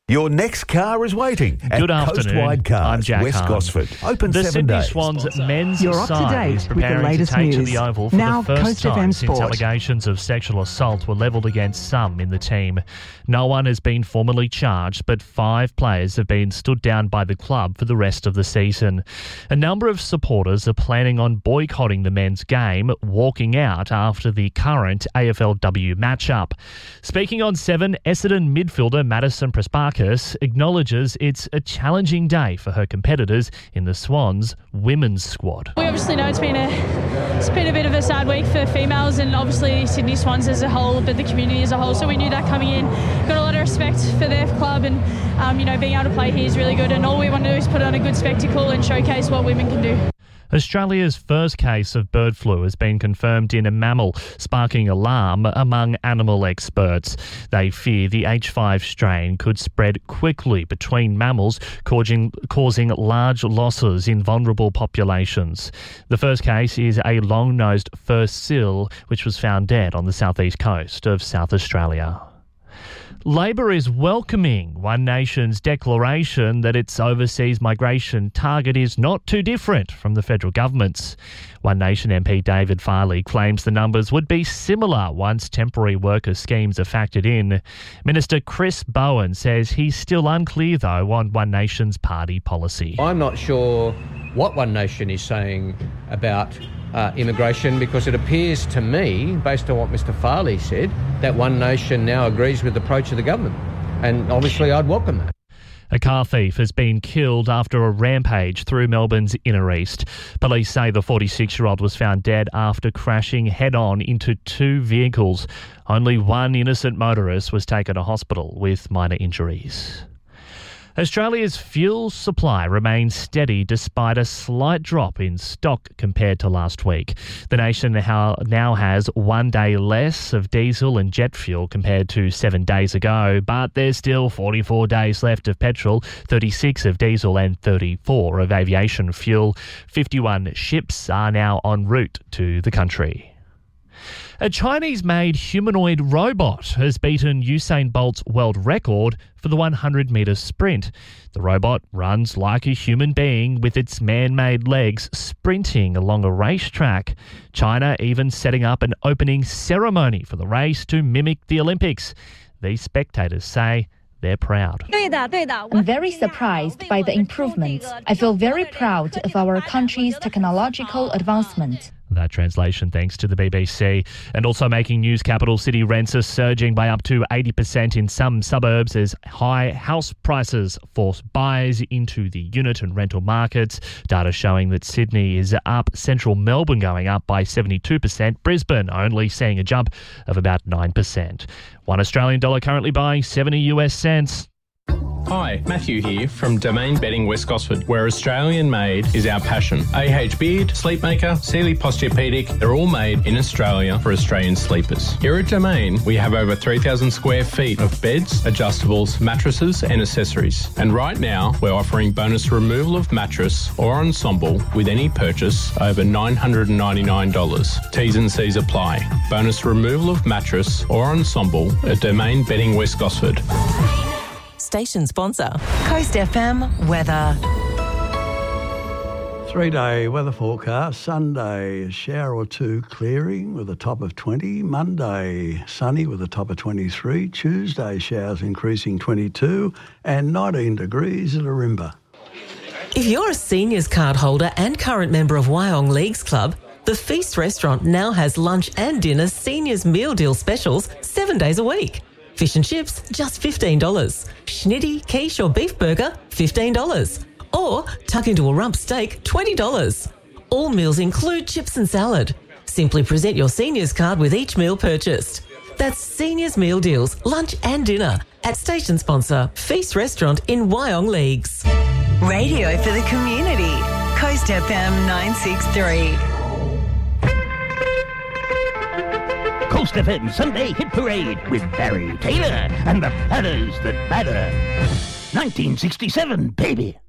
Your next car is waiting at Good afternoon. Coastwide Cars, I'm Jack West Hahn. Gosford. Open The 7 Sydney days. Swans men's You're up to side is date with the preparing to latest take to news. the Oval for Now, the first Coast time FM since Sport. allegations of sexual assault were levelled against some in the team. No one has been formally charged, but 5 players have been stood down by the club for the rest of the season. A number of supporters are planning on boycotting the men's game, walking out after the current AFLW matchup. Speaking on 7, Essendon midfielder Madison Prespakis acknowledges it's a challenging day for her competitors in the Swans women's squad. We obviously know it's been a bit of a sad week for females and obviously Sydney Swans as a whole, but the community as a whole. So we knew that coming in. Got a lot of respect for their club and being able to play here is really good. And all we want to do is put on a good spectacle and showcase what women can do. Australia's first case of bird flu has been confirmed in a mammal, sparking alarm among animal experts. They fear the H5 strain could spread quickly between mammals, causing large losses in vulnerable populations. The first case is a long-nosed fur seal, which was found dead on the southeast coast of South Australia. Labor is welcoming One Nation's declaration that its overseas migration target is not too different from the federal government's. One Nation MP David Farley claims the numbers would be similar once temporary worker schemes are factored in. Minister Chris Bowen says he's still unclear, though, on One Nation's party policy. I'm not sure what One Nation is saying about immigration, because it appears to me, based on what Mr Farley said, that One Nation now agrees with the approach of the government. And obviously I'd welcome that. A car thief has been killed after a rampage through Melbourne's inner east. Police say the 46-year-old was found dead after crashing head-on into 2 vehicles. Only one innocent motorist was taken to hospital with minor injuries. Australia's fuel supply remains steady despite a slight drop in stock compared to last week. The nation now has 1 day less of diesel and jet fuel compared to 7 days ago, but there's still 44 days left of petrol, 36 of diesel and 34 of aviation fuel. 51 ships are now en route to the country. A Chinese-made humanoid robot has beaten Usain Bolt's world record for the 100-metre sprint. The robot runs like a human being with its man-made legs sprinting along a racetrack. China even setting up an opening ceremony for the race to mimic the Olympics. These spectators say they're proud. I'm very surprised by the improvements. I feel very proud of our country's technological advancement. That translation thanks to the BBC. And also making news, capital city rents are surging by up to 80% in some suburbs as high house prices force buyers into the unit and rental markets. Data showing that Sydney is up, central Melbourne going up by 72%, Brisbane only seeing a jump of about 9%. $1 Australian dollar currently buying 70 US cents. Hi, Matthew here from Domain Bedding West Gosford, where Australian made is our passion. AH Beard, Sleepmaker, Sealy Posturepedic, they're all made in Australia for Australian sleepers. Here at Domain, we have over 3,000 square feet of beds, adjustables, mattresses and accessories. And right now, we're offering bonus removal of mattress or ensemble with any purchase over $999. T's and C's apply. Bonus removal of mattress or ensemble at Domain Bedding West Gosford. Station sponsor. Coast FM weather. 3-day weather forecast. Sunday, a shower or 2 clearing with a top of 20. Monday, sunny with a top of 23. Tuesday, showers increasing 22 and 19 degrees at Arimba. If you're a seniors card holder and current member of Wyong Leagues Club, the Feast restaurant now has lunch and dinner seniors meal deal specials 7 days a week. Fish and chips, just $15. Schnitty, quiche or beef burger, $15. Or tuck into a rump steak, $20. All meals include chips and salad. Simply present your seniors card with each meal purchased. That's seniors meal deals, lunch and dinner at station sponsor Feast Restaurant in Wyong Leagues. Radio for the community. Coast FM 963. Coast FM Sunday Hit Parade with Barry Taylor and the Platters That Matter. 1967, baby.